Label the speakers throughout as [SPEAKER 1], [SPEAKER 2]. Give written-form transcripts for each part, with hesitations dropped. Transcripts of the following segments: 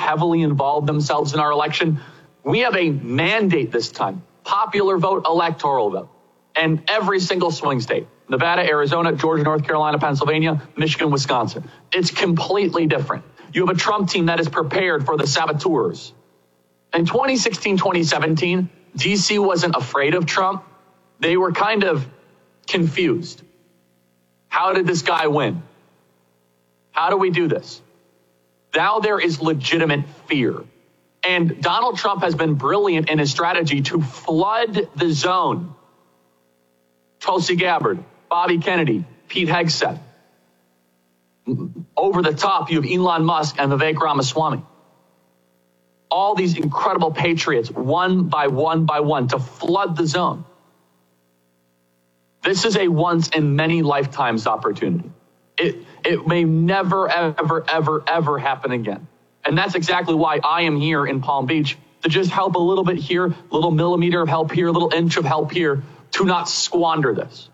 [SPEAKER 1] heavily involved themselves in our election. We have a mandate this time, popular vote, electoral vote, and every single swing state, Nevada, Arizona, Georgia, North Carolina, Pennsylvania, Michigan, Wisconsin. It's completely different. You have a Trump team that is prepared for the saboteurs. In 2016, 2017, DC wasn't afraid of Trump. They were kind of confused. How did this guy win? How do we do this? Now there is legitimate fear. And Donald Trump has been brilliant in his strategy to flood the zone. Tulsi Gabbard, Bobby Kennedy, Pete Hegseth. Over the top, you have Elon Musk and Vivek Ramaswamy. All these incredible patriots, one by one, to flood the zone. This is a once in many lifetimes opportunity. It may never, ever happen again. And that's exactly why I am here in Palm Beach, to just help a little bit here, a little millimeter of help here, a little inch of help here, to not squander this.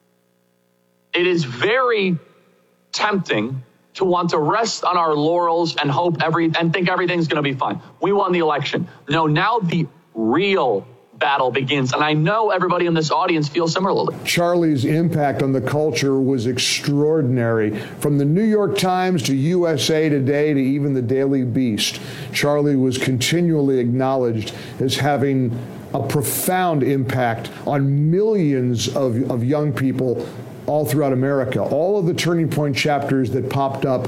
[SPEAKER 1] It is very tempting to want to rest on our laurels and and think everything's going to be fine. We won the election. No, now the real battle begins. And I know everybody in this audience feels similarly.
[SPEAKER 2] Charlie's impact on the culture was extraordinary. From the New York Times to USA Today to even the Daily Beast, Charlie was continually acknowledged as having a profound impact on millions of young people all throughout America. All of the Turning Point chapters that popped up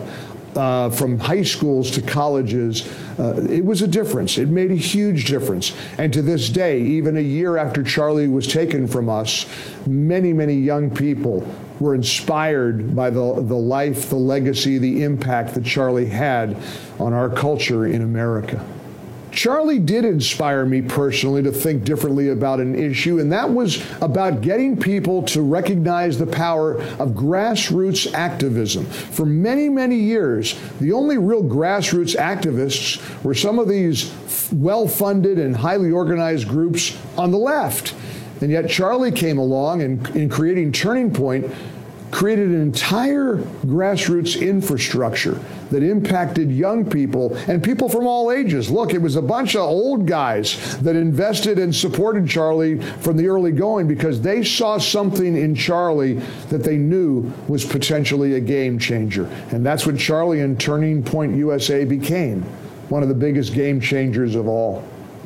[SPEAKER 2] from high schools to colleges, it was a difference. It made a huge difference. And to this day, even a year after Charlie was taken from us, many, many young people were inspired by the life, the legacy, the impact that Charlie had on our culture in America. Charlie did inspire me personally to think differently about an issue, and that was about getting people to recognize the power of grassroots activism. For many, many years, the only real grassroots activists were some of these well-funded and highly organized groups on the left. And yet Charlie came along and, in creating Turning Point, created an entire grassroots infrastructure that impacted young people and people from all ages. Look, it was a bunch of old guys that invested and supported Charlie from the early going because they saw something in Charlie that they knew was potentially a game changer. And that's what Charlie and Turning Point USA became, one of the biggest game changers of all.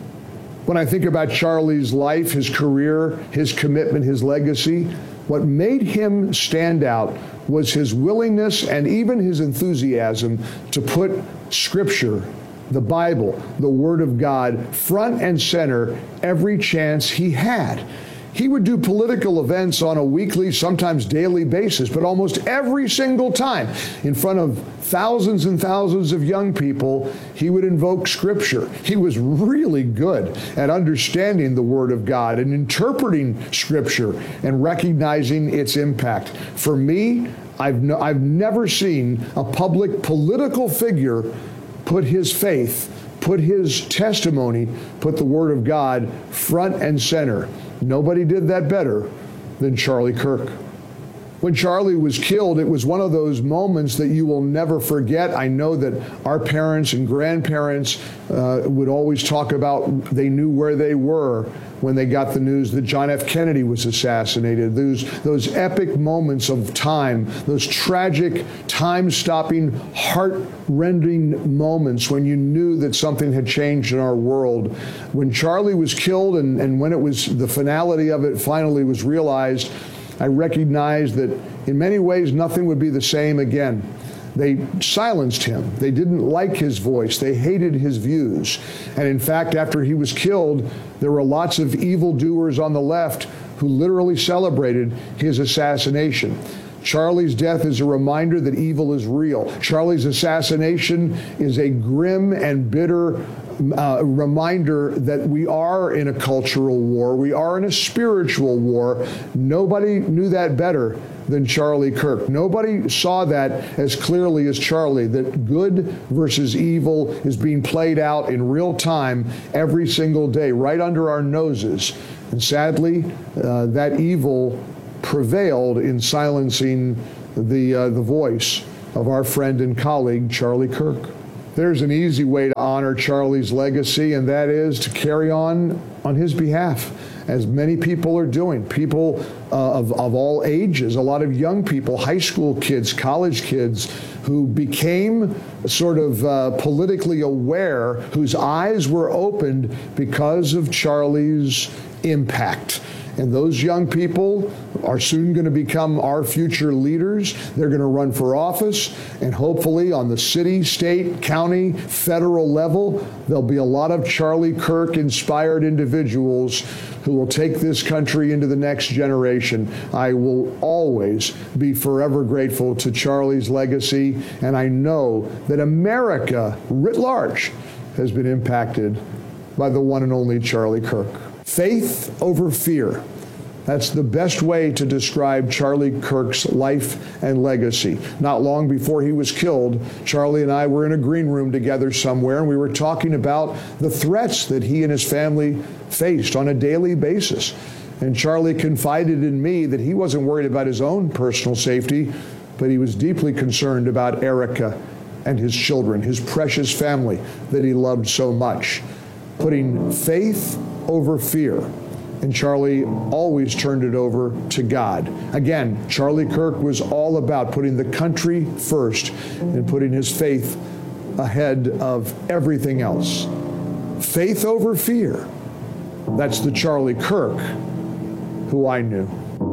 [SPEAKER 2] When I think about Charlie's life, his career, his commitment, his legacy, what made him stand out was his willingness and even his enthusiasm to put Scripture, the Bible, the Word of God, front and center every chance he had. He would do political events on a weekly, sometimes daily basis, but almost every single time in front of thousands and thousands of young people, he would invoke Scripture. He was really good at understanding the Word of God and interpreting Scripture and recognizing its impact. For me, I've never seen a public political figure put his faith, put his testimony, put the Word of God front and center. Nobody did that better than Charlie Kirk. When Charlie was killed, it was one of those moments that you will never forget. I know that our parents and grandparents would always talk about they knew where they were when they got the news that John F. Kennedy was assassinated. Those epic moments of time, those tragic, time-stopping, heart-rending moments when you knew that something had changed in our world. When Charlie was killed and when it was the finality of it finally was realized, I recognized that in many ways nothing would be the same again. They silenced him. They didn't like his voice. They hated his views. And in fact, after he was killed, there were lots of evildoers on the left who literally celebrated his assassination. Charlie's death is a reminder that evil is real. Charlie's assassination is a grim and bitter reminder that we are in a cultural war. We are in a spiritual war. Nobody knew that better than Charlie Kirk. Nobody saw that as clearly as Charlie, that good versus evil is being played out in real time every single day, right under our noses. And sadly, that evil prevailed in silencing the voice of our friend and colleague, Charlie Kirk. There's an easy way to honor Charlie's legacy, and that is to carry on his behalf, as many people are doing. People of all ages, a lot of young people, high school kids, college kids, who became sort of politically aware, whose eyes were opened because of Charlie's impact. And those young people are soon going to become our future leaders. They're going to run for office, and hopefully on the city, state, county, federal level, there'll be a lot of Charlie Kirk-inspired individuals who will take this country into the next generation. I will always be forever grateful to Charlie's legacy, and I know that America writ large has been impacted by the one and only Charlie Kirk. Faith over fear. That's the best way to describe Charlie Kirk's life and legacy. Not long before he was killed, Charlie and I were in a green room together somewhere, and we were talking about the threats that he and his family faced on a daily basis. And Charlie confided in me that he wasn't worried about his own personal safety, but he was deeply concerned about Erica and his children, his precious family that he loved so much. Putting faith over fear. And Charlie always turned it over to God. Again, Charlie Kirk was all about putting the country first and putting his faith ahead of everything else. Faith over fear. That's the Charlie Kirk who I knew.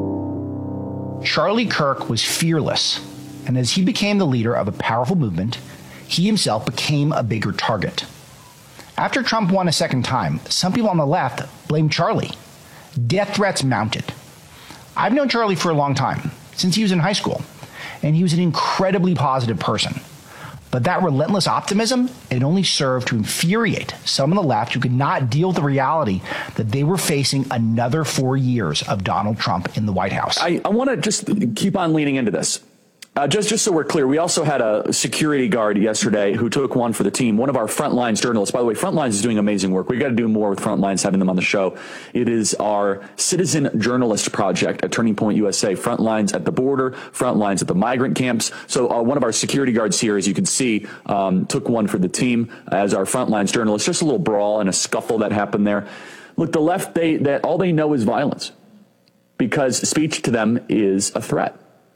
[SPEAKER 3] Charlie Kirk was fearless, and as he became the leader of a powerful movement, he himself became a bigger target. After Trump won a second time, some people on the left blamed Charlie. Death threats mounted. I've known Charlie for a long time, since he was in high school, and he was an incredibly positive person. But that relentless optimism, it only served to infuriate some on the left who could not deal with the reality that they were facing another 4 years of Donald Trump in the White House.
[SPEAKER 4] I want to just keep on leaning into this. Just so we're clear, we also had a security guard yesterday who took one for the team. One of our Frontlines journalists, by the way, Frontlines is doing amazing work. We got to do more with Frontlines, having them on the show. It is our citizen journalist project at Turning Point USA. Frontlines at the border, Frontlines at the migrant camps. So one of our security guards here, as you can see, took one for the team as our Frontlines journalist. Just a little brawl and a scuffle that happened there. Look, the left, all they know is violence, because speech to them is a threat.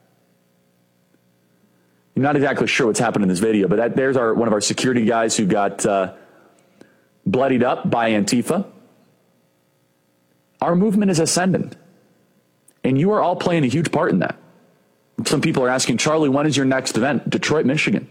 [SPEAKER 4] I'm not exactly sure what's happened in this video, but there's one of our security guys who got bloodied up by Antifa. Our movement is ascendant, and you are all playing a huge part in that. Some people are asking, Charlie, when is your next event? Detroit, Michigan.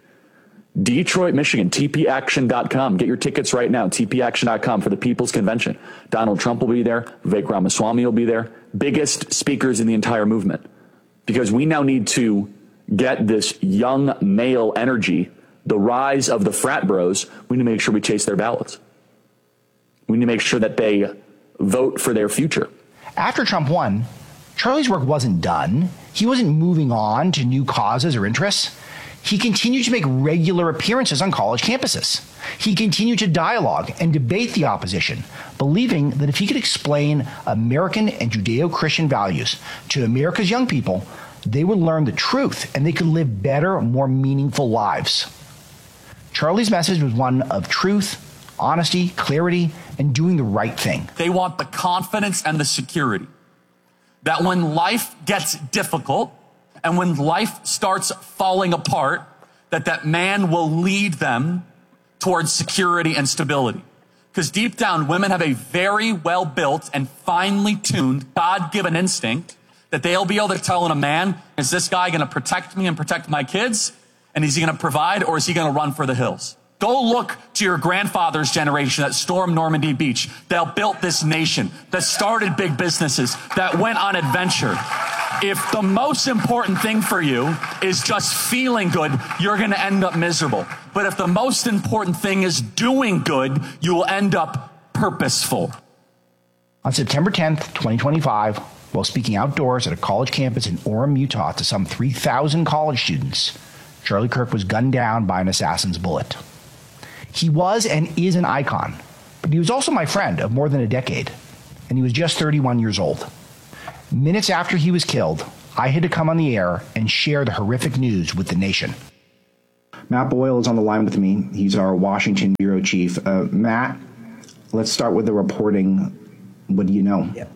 [SPEAKER 4] Detroit, Michigan, tpaction.com. Get your tickets right now, tpaction.com, for the People's Convention. Donald Trump will be there. Vivek Ramaswamy will be there. Biggest speakers in the entire movement, because we now need to get this young male energy, the rise of the frat bros. We need to make sure we chase their ballots. We need to make sure that they vote for their future.
[SPEAKER 3] After Trump won, Charlie's work wasn't done. He wasn't moving on to new causes or interests. He continued to make regular appearances on college campuses. He continued to dialogue and debate the opposition, believing that if he could explain American and Judeo-Christian values to America's young people, they would learn the truth and they could live better, more meaningful lives. Charlie's message was one of truth, honesty, clarity, and doing the right thing.
[SPEAKER 5] They want the confidence and the security that when life gets difficult and when life starts falling apart, that man will lead them towards security and stability. Because deep down, women have a very well-built and finely tuned God-given instinct that they'll be able to tell in a man, is this guy going to protect me and protect my kids? And is he going to provide, or is he going to run for the hills? Go look to your grandfather's generation that stormed Normandy Beach, that built this nation, that started big businesses, that went on adventure. If the most important thing for you is just feeling good, you're going to end up miserable. But if the most important thing is doing good, you will end up purposeful.
[SPEAKER 3] On September 10th, 2025, while speaking outdoors at a college campus in Orem, Utah, to some 3,000 college students, Charlie Kirk was gunned down by an assassin's bullet. He was and is an icon, but he was also my friend of more than a decade, and he was just 31 years old. Minutes after he was killed, I had to come on the air and share the horrific news with the nation. Matt Boyle is on the line with me. He's our Washington bureau chief. Matt, let's start with the reporting. What do you know?
[SPEAKER 6] Yeah.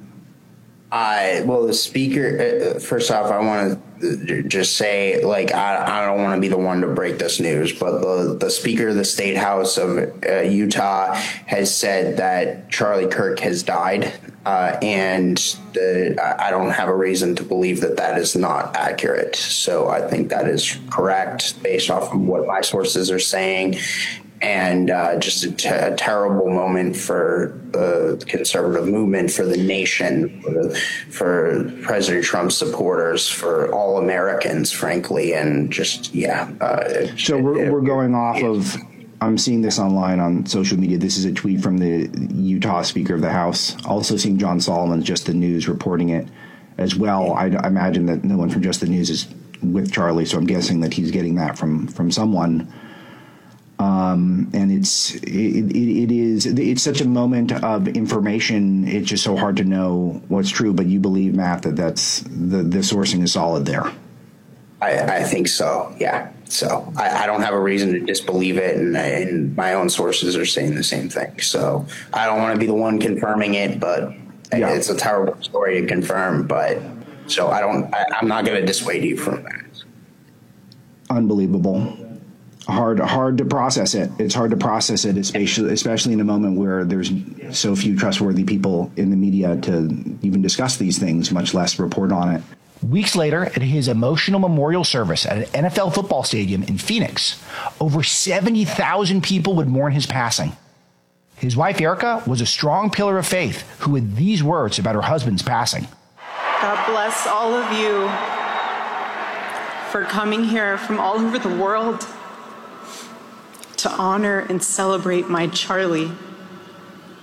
[SPEAKER 6] Well, the speaker, first off, I want to just say, like, I don't want to be the one to break this news, but the Speaker of the State House of Utah has said that Charlie Kirk has died, and I don't have a reason to believe that that is not accurate. So I think that is correct based off of what my sources are saying. And just a terrible moment for the conservative movement, for the nation, for President Trump's supporters, for all Americans, frankly, and just,
[SPEAKER 3] So we're going off of, I'm seeing this online on social media. This is a tweet from the Utah Speaker of the House. Also seeing John Solomon, Just the News, reporting it as well. I imagine that no one from Just the News is with Charlie, so I'm guessing that he's getting that from someone. And it's such a moment of information. It's just so hard to know what's true. But you believe, Matt, that that's the sourcing is solid there.
[SPEAKER 6] I think so. Yeah. So I don't have a reason to disbelieve it. And my own sources are saying the same thing. So I don't want to be the one confirming it, but it's a terrible story to confirm. But so I'm not going to dissuade you from that.
[SPEAKER 3] Unbelievable. Hard to process it. It's hard to process it, especially in a moment where there's so few trustworthy people in the media to even discuss these things, much less report on it.
[SPEAKER 7] Weeks later, at his emotional memorial service at an NFL football stadium in Phoenix, over 70,000 people would mourn his passing. His wife, Erica, was a strong pillar of faith who had these words about her husband's passing.
[SPEAKER 8] God bless all of you for coming here from all over the world to honor and celebrate my Charlie.